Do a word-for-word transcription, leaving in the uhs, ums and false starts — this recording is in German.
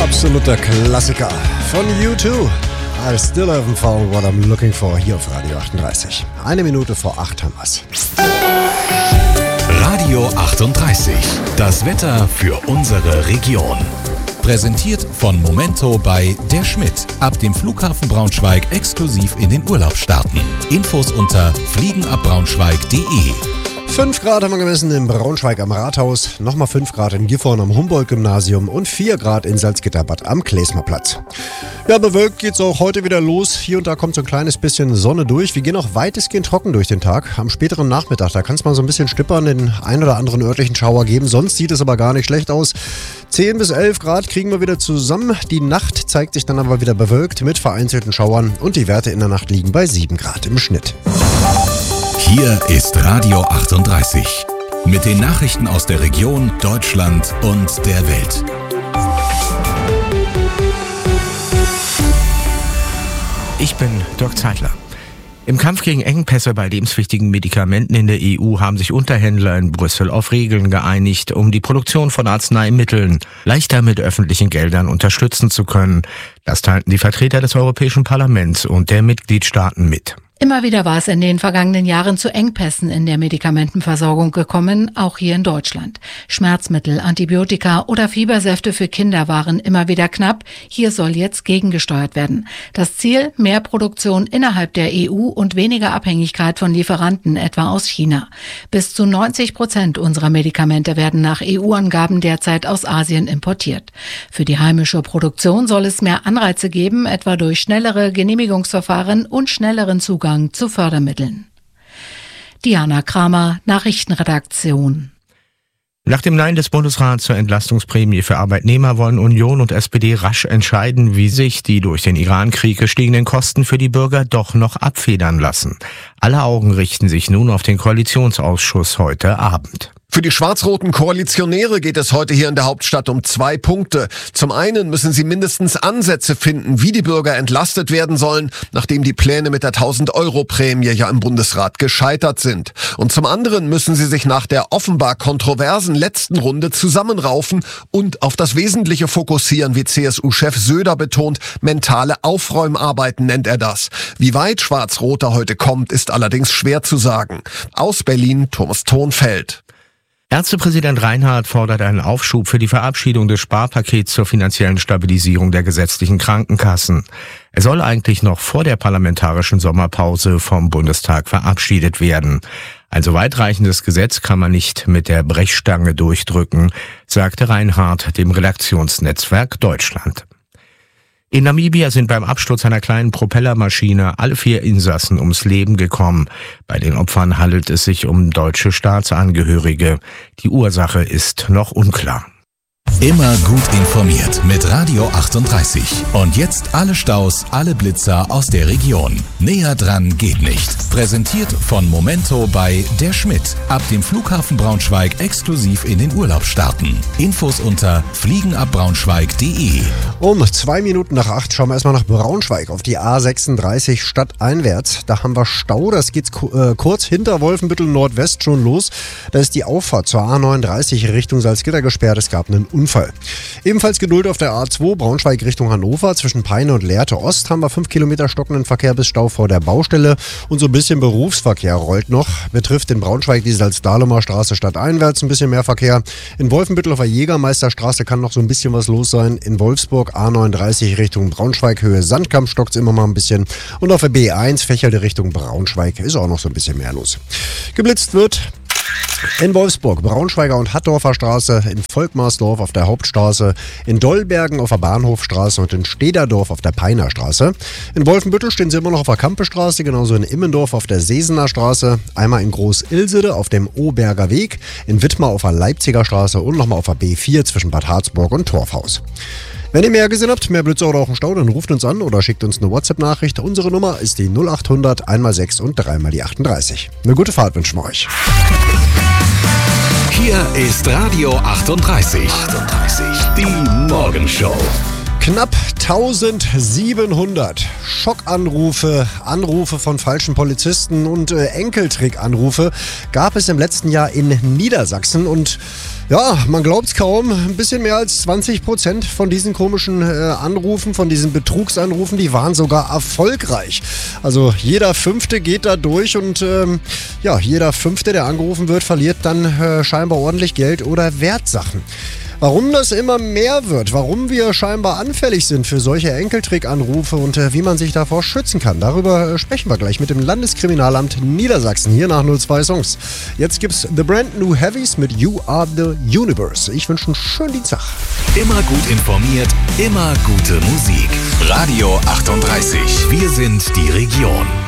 Absoluter Klassiker von U zwei. I still haven't found what I'm looking for hier auf Radio achtunddreißig. Eine Minute vor acht haben wir's. Radio achtunddreißig. Das Wetter für unsere Region. Präsentiert von Momento bei Der Schmidt. Ab dem Flughafen Braunschweig exklusiv in den Urlaub starten. Infos unter fliegenabbraunschweig punkt de. fünf Grad haben wir gemessen in Braunschweig am Rathaus, nochmal fünf Grad in Gifhorn am Humboldt-Gymnasium und vier Grad in Salzgitterbad am Klesmerplatz. Ja, bewölkt geht's auch heute wieder los. Hier und da kommt so ein kleines bisschen Sonne durch. Wir gehen auch weitestgehend trocken durch den Tag. Am späteren Nachmittag, da kann es mal so ein bisschen stippern, den ein oder anderen örtlichen Schauer geben. Sonst sieht es aber gar nicht schlecht aus. zehn bis elf Grad kriegen wir wieder zusammen. Die Nacht zeigt sich dann aber wieder bewölkt mit vereinzelten Schauern und die Werte in der Nacht liegen bei sieben Grad im Schnitt. Hier ist Radio achtunddreißig. Mit den Nachrichten aus der Region, Deutschland und der Welt. Ich bin Dirk Zeitler. Im Kampf gegen Engpässe bei lebenswichtigen Medikamenten in der E U haben sich Unterhändler in Brüssel auf Regeln geeinigt, um die Produktion von Arzneimitteln leichter mit öffentlichen Geldern unterstützen zu können. Das teilten die Vertreter des Europäischen Parlaments und der Mitgliedstaaten mit. Immer wieder war es in den vergangenen Jahren zu Engpässen in der Medikamentenversorgung gekommen, auch hier in Deutschland. Schmerzmittel, Antibiotika oder Fiebersäfte für Kinder waren immer wieder knapp. Hier soll jetzt gegengesteuert werden. Das Ziel: mehr Produktion innerhalb der E U und weniger Abhängigkeit von Lieferanten, etwa aus China. Bis zu neunzig Prozent unserer Medikamente werden nach E U-Angaben derzeit aus Asien importiert. Für die heimische Produktion soll es mehr Anreize geben, etwa durch schnellere Genehmigungsverfahren und schnelleren Zugang zu Fördermitteln. Diana Kramer, Nachrichtenredaktion. Nach dem Nein des Bundesrats zur Entlastungsprämie für Arbeitnehmer wollen Union und S P D rasch entscheiden, wie sich die durch den Iran-Krieg gestiegenen Kosten für die Bürger doch noch abfedern lassen. Alle Augen richten sich nun auf den Koalitionsausschuss heute Abend. Für die schwarz-roten Koalitionäre geht es heute hier in der Hauptstadt um zwei Punkte. Zum einen müssen sie mindestens Ansätze finden, wie die Bürger entlastet werden sollen, nachdem die Pläne mit der tausend-Euro-Prämie ja im Bundesrat gescheitert sind. Und zum anderen müssen sie sich nach der offenbar kontroversen letzten Runde zusammenraufen und auf das Wesentliche fokussieren, wie C S U-Chef Söder betont. Mentale Aufräumarbeiten nennt er das. Wie weit Schwarz-Roter heute kommt, ist allerdings schwer zu sagen. Aus Berlin, Thomas Thonfeld. Ärztepräsident Reinhardt fordert einen Aufschub für die Verabschiedung des Sparpakets zur finanziellen Stabilisierung der gesetzlichen Krankenkassen. Er soll eigentlich noch vor der parlamentarischen Sommerpause vom Bundestag verabschiedet werden. Ein so weitreichendes Gesetz kann man nicht mit der Brechstange durchdrücken, sagte Reinhardt dem Redaktionsnetzwerk Deutschland. In Namibia sind beim Absturz einer kleinen Propellermaschine alle vier Insassen ums Leben gekommen. Bei den Opfern handelt es sich um deutsche Staatsangehörige. Die Ursache ist noch unklar. Immer gut informiert mit Radio achtunddreißig. Und jetzt alle Staus, alle Blitzer aus der Region. Näher dran geht nicht. Präsentiert von Momento bei Der Schmidt. Ab dem Flughafen Braunschweig exklusiv in den Urlaub starten. Infos unter fliegenabbraunschweig punkt de. Um zwei Minuten nach acht schauen wir erstmal nach Braunschweig auf die A sechsunddreißig stadteinwärts. Da haben wir Stau, das geht äh, kurz hinter Wolfenbüttel Nordwest schon los. Da ist die Auffahrt zur A neununddreißig Richtung Salzgitter gesperrt. Es gab einen Unfall. Ebenfalls Geduld auf der A zwei Braunschweig Richtung Hannover. Zwischen Peine und Lehrte Ost haben wir fünf Kilometer stockenden Verkehr bis Stau vor der Baustelle. Und so ein bisschen Berufsverkehr rollt noch. Betrifft in Braunschweig die Salzdahlemer Straße stadteinwärts ein bisschen mehr Verkehr. In Wolfenbüttel auf der Jägermeisterstraße kann noch so ein bisschen was los sein. In Wolfsburg A neununddreißig Richtung Braunschweig Höhe Sandkamp stockt es immer mal ein bisschen. Und auf der B eins Fächelde Richtung Braunschweig ist auch noch so ein bisschen mehr los. Geblitzt wird in Wolfsburg, Braunschweiger und Hattorfer Straße, in Volkmarsdorf auf der Hauptstraße, in Dollbergen auf der Bahnhofstraße und in Stederdorf auf der Peiner Straße. In Wolfenbüttel stehen sie immer noch auf der Kampestraße, genauso in Immendorf auf der Sesener Straße, einmal in Groß-Ilsede auf dem Oberger Weg, in Wittmar auf der Leipziger Straße und nochmal auf der B vier zwischen Bad Harzburg und Torfhaus. Wenn ihr mehr gesehen habt, mehr Blitze oder auch einen Stau, dann ruft uns an oder schickt uns eine WhatsApp-Nachricht. Unsere Nummer ist die null acht hundert eins mal sechs und drei mal die achtunddreißig. Eine gute Fahrt wünschen wir euch. Hier ist Radio achtunddreißig. achtunddreißig. Die Morgenshow. Knapp eintausendsiebenhundert Schockanrufe, Anrufe von falschen Polizisten und äh, Enkeltrick-Anrufe gab es im letzten Jahr in Niedersachsen. Und ja, man glaubt's kaum, ein bisschen mehr als zwanzig Prozent von diesen komischen äh, Anrufen, von diesen Betrugsanrufen, die waren sogar erfolgreich. Also jeder Fünfte geht da durch und ähm, ja, jeder Fünfte, der angerufen wird, verliert dann äh, scheinbar ordentlich Geld oder Wertsachen. Warum das immer mehr wird, warum wir scheinbar anfällig sind für solche Enkeltrick-Anrufe und äh, wie man sich davor schützen kann, darüber äh, sprechen wir gleich mit dem Landeskriminalamt Niedersachsen hier nach null zwei Songs. Jetzt gibt's The Brand New Heavies mit You Are The Universe. Ich wünsche einen schönen Dienstag. Immer gut informiert, immer gute Musik. Radio achtunddreißig. Wir sind die Region.